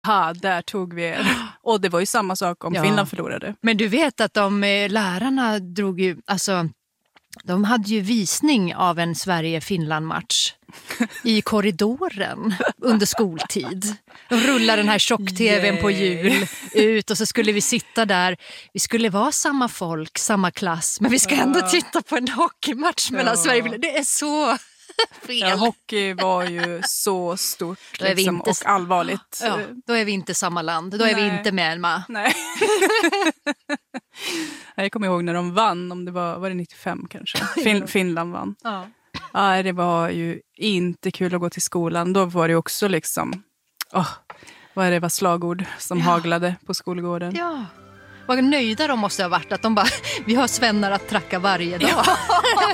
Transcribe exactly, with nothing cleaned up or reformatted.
ha, där tog vi er. Och det var ju samma sak om Ja. Finland förlorade. Men du vet att de eh, lärarna drog ju, alltså de hade ju visning av en Sverige-Finland-match i korridoren under skoltid. De rullade den här tjock-tvn på jul ut och så skulle vi sitta där. Vi skulle vara samma folk, samma klass, men vi ska ändå titta på en hockeymatch mellan Ja. Sverige och Finland. Det är så fel. Ja, hockey var ju så stort Då är vi liksom, inte- och allvarligt. Ja, då är vi inte samma land. Då är vi Nej. inte Myanmar. Nej. Jag kommer ihåg när de vann, om det var, var det nittiofem kanske. Fin- Finland vann. Ja. Ja, det var ju inte kul att gå till skolan. Då var det också liksom, åh, vad är det var slagord som Ja. haglade på skolgården. Ja. Vad nöjda de måste ha varit att de bara, vi har svennar att tracka varje dag.